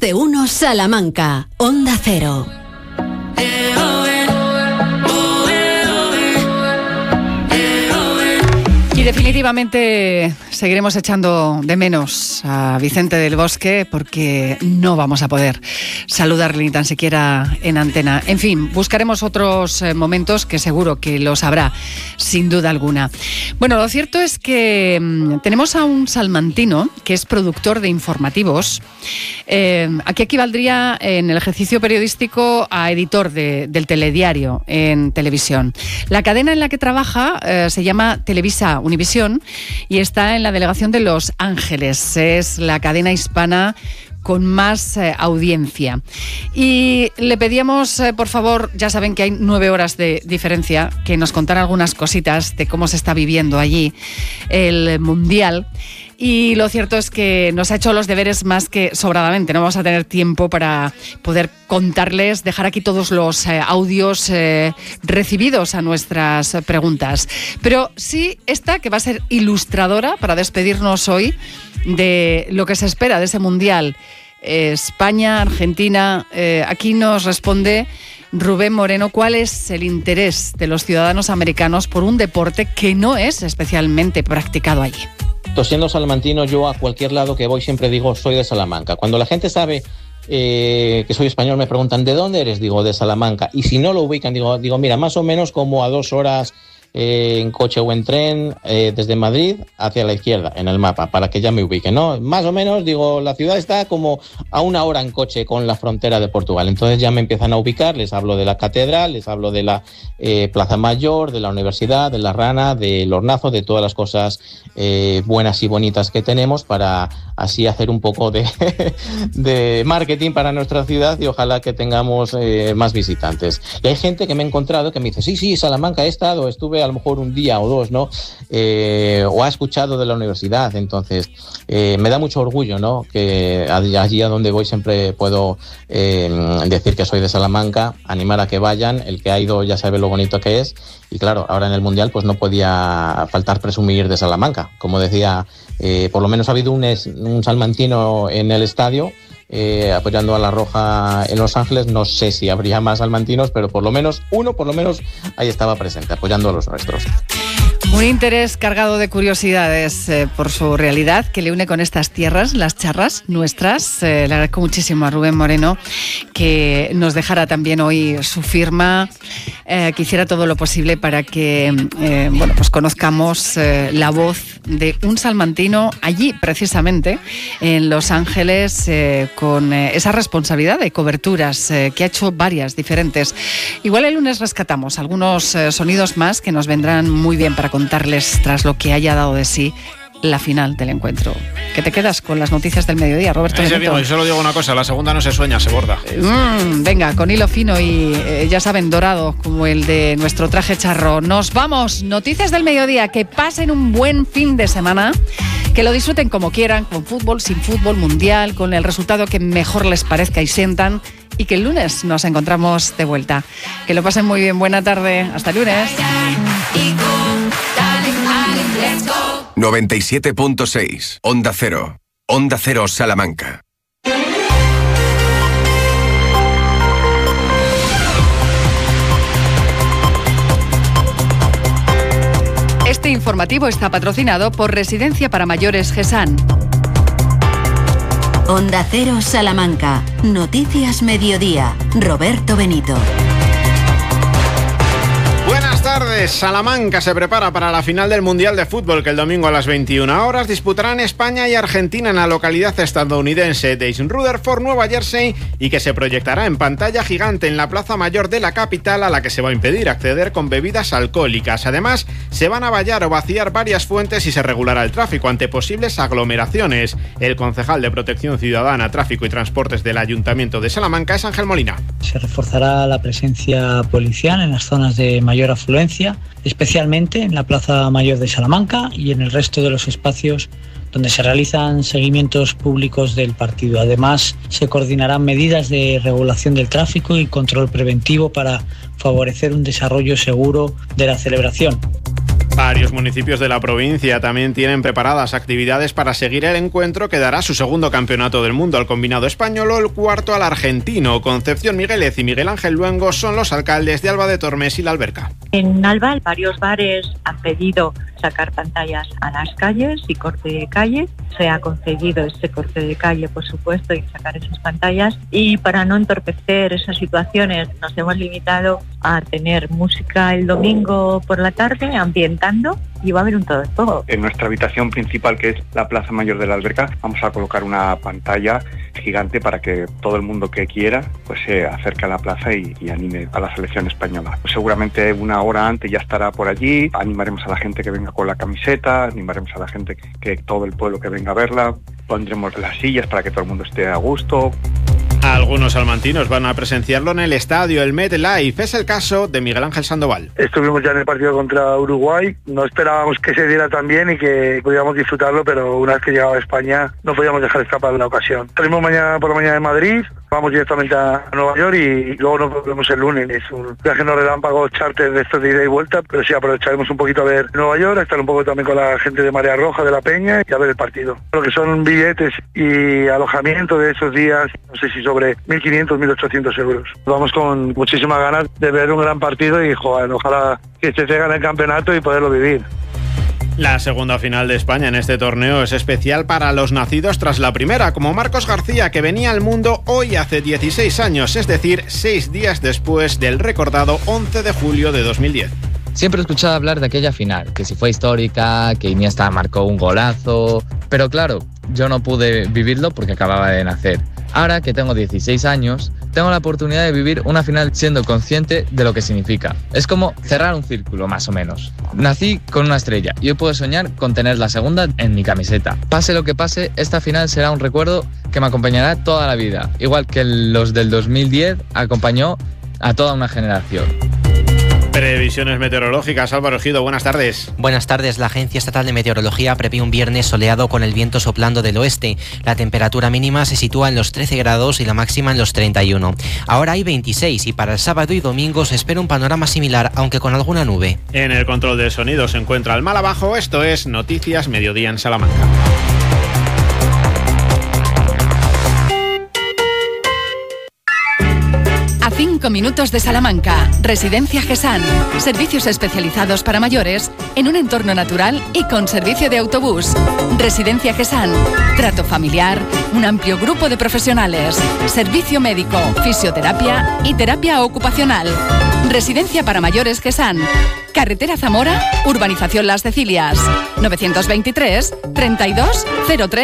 de 1 Salamanca, Onda Cero. Y definitivamente seguiremos echando de menos a Vicente del Bosque porque no vamos a poder saludarle ni tan siquiera en antena. En fin, buscaremos otros momentos que seguro que los habrá, sin duda alguna. Bueno, lo cierto es que tenemos a un salmantino que es productor de informativos. Aquí equivaldría en el ejercicio periodístico a editor del telediario en televisión. La cadena en la que trabaja se llama Televisa Univisión y está en la delegación de Los Ángeles. Es la cadena hispana con más audiencia. Y le pedíamos, por favor, ya saben que hay 9 horas de diferencia, que nos contara algunas cositas de cómo se está viviendo allí el Mundial. Y lo cierto es que nos ha hecho los deberes más que sobradamente. No vamos a tener tiempo para poder contarles, dejar aquí todos los audios recibidos a nuestras preguntas. Pero sí esta, que va a ser ilustradora para despedirnos hoy de lo que se espera de ese Mundial. España, Argentina, aquí nos responde Rubén Moreno cuál es el interés de los ciudadanos americanos por un deporte que no es especialmente practicado allí. Siendo salmantino, yo a cualquier lado que voy siempre digo soy de Salamanca. Cuando la gente sabe que soy español me preguntan ¿de dónde eres? Digo de Salamanca. Y si no lo ubican, digo mira, más o menos como a 2 horas en coche o en tren desde Madrid hacia la izquierda en el mapa, para que ya me ubiquen, ¿no? Más o menos, digo, la ciudad está como a 1 hora en coche con la frontera de Portugal. Entonces ya me empiezan a ubicar, les hablo de la catedral, les hablo de la Plaza Mayor, de la Universidad, de la Rana, del Hornazo, de todas las cosas buenas y bonitas que tenemos, para así hacer un poco de marketing para nuestra ciudad y ojalá que tengamos más visitantes. Y hay gente que me he encontrado que me dice, sí, Salamanca he estado, estuve a lo mejor un día o 2, ¿no? O ha escuchado de la universidad. Entonces, me da mucho orgullo, ¿no? Que allí a donde voy siempre puedo decir que soy de Salamanca, animar a que vayan. El que ha ido ya sabe lo bonito que es. Y claro, ahora en el Mundial pues no podía faltar presumir de Salamanca. Como decía, por lo menos ha habido un salmantino en el estadio, apoyando a la Roja en Los Ángeles. No sé si habría más salmantinos, pero por lo menos uno ahí estaba presente, apoyando a los nuestros. Un interés cargado de curiosidades por su realidad que le une con estas tierras, las charras nuestras. Le agradezco muchísimo a Rubén Moreno que nos dejara también hoy su firma, que hiciera todo lo posible para que pues conozcamos la voz de un salmantino allí, precisamente, en Los Ángeles, con esa responsabilidad de coberturas que ha hecho varias diferentes. Igual el lunes rescatamos algunos sonidos más que nos vendrán muy bien para contarles tras lo que haya dado de sí la final del encuentro. ¿Que te quedas con las noticias del mediodía, Roberto? Yo solo digo una cosa, la segunda no se sueña, se borda. Venga, con hilo fino y ya saben, dorado, como el de nuestro traje charro. Nos vamos, noticias del mediodía, que pasen un buen fin de semana, que lo disfruten como quieran, con fútbol, sin fútbol, mundial, con el resultado que mejor les parezca y sientan, y que el lunes nos encontramos de vuelta. Que lo pasen muy bien, buena tarde, hasta el lunes. 97.6 Onda Cero. Onda Cero Salamanca. Este informativo está patrocinado por Residencia para Mayores GESAN. Onda Cero Salamanca. Noticias Mediodía. Roberto Benito. Buenas tardes. Salamanca se prepara para la final del Mundial de Fútbol, que el domingo a las 21 horas disputarán España y Argentina en la localidad estadounidense de East Rutherford, Nueva Jersey, y que se proyectará en pantalla gigante en la Plaza Mayor de la capital, a la que se va a impedir acceder con bebidas alcohólicas. Además, se van a vallar o vaciar varias fuentes y se regulará el tráfico ante posibles aglomeraciones. El concejal de Protección Ciudadana, Tráfico y Transportes del Ayuntamiento de Salamanca es Ángel Molina. Se reforzará la presencia policial en las zonas de mayor afluencia, especialmente en la Plaza Mayor de Salamanca y en el resto de los espacios donde se realizan seguimientos públicos del partido. Además, se coordinarán medidas de regulación del tráfico y control preventivo para favorecer un desarrollo seguro de la celebración. Varios municipios de la provincia también tienen preparadas actividades para seguir el encuentro que dará su segundo campeonato del mundo al combinado español o el cuarto al argentino. Concepción Miguelez y Miguel Ángel Luengo son los alcaldes de Alba de Tormes y La Alberca. En Alba, varios bares han pedido sacar pantallas a las calles y corte de calle. Se ha conseguido este corte de calle, por supuesto, y sacar esas pantallas. Y para no entorpecer esas situaciones, nos hemos limitado a tener música el domingo por la tarde, ambientando, y va a haber un todo de todo. En nuestra habitación principal, que es la Plaza Mayor de la Alberca, vamos a colocar una pantalla gigante para que todo el mundo que quiera pues se acerque a la plaza y anime a la selección española. Pues seguramente una hora antes ya estará por allí, animaremos a la gente que venga con la camiseta, animaremos a la gente que todo el pueblo que venga a verla, pondremos las sillas para que todo el mundo esté a gusto. Algunos salmantinos van a presenciarlo en el estadio, el MetLife. Es el caso de Miguel Ángel Sandoval. Estuvimos ya en el partido contra Uruguay, no esperábamos que se diera tan bien y que pudiéramos disfrutarlo, pero una vez que llegaba a España no podíamos dejar escapar la ocasión. Salimos mañana por la mañana de Madrid, vamos directamente a Nueva York y luego nos volvemos el lunes. Es un viaje no relámpago, charter de estos de ida y vuelta, pero sí aprovecharemos un poquito a ver Nueva York, a estar un poco también con la gente de Marea Roja, de La Peña, y a ver el partido. Lo que son billetes y alojamiento de esos días, no sé si sobre 1.500, 1.800 euros. Vamos con muchísimas ganas de ver un gran partido y joder, ojalá que se gane el campeonato y poderlo vivir. La segunda final de España en este torneo es especial para los nacidos tras la primera, como Marcos García, que venía al mundo hoy hace 16 años, es decir, 6 días después del recordado 11 de julio de 2010. Siempre he escuchado hablar de aquella final, que si fue histórica, que Iniesta marcó un golazo, pero claro, yo no pude vivirlo porque acababa de nacer. Ahora que tengo 16 años, tengo la oportunidad de vivir una final siendo consciente de lo que significa. Es como cerrar un círculo, más o menos. Nací con una estrella y hoy puedo soñar con tener la segunda en mi camiseta. Pase lo que pase, esta final será un recuerdo que me acompañará toda la vida, igual que los del 2010 acompañó a toda una generación. Previsiones meteorológicas, Álvaro Ejido, buenas tardes. Buenas tardes. La Agencia Estatal de Meteorología prevé un viernes soleado con el viento soplando del oeste. La temperatura mínima se sitúa en los 13 grados y la máxima en los 31. Ahora hay 26 y para el sábado y domingo se espera un panorama similar, aunque con alguna nube. En el control del sonido se encuentra el mal abajo. Esto es Noticias Mediodía en Salamanca. A 5 minutos de Salamanca, Residencia Gesán. Servicios especializados para mayores en un entorno natural y con servicio de autobús. Residencia Gesán. Trato familiar, un amplio grupo de profesionales, servicio médico, fisioterapia y terapia ocupacional. Residencia para mayores Gesán. Carretera Zamora, Urbanización Las Cecilias. 923 32 03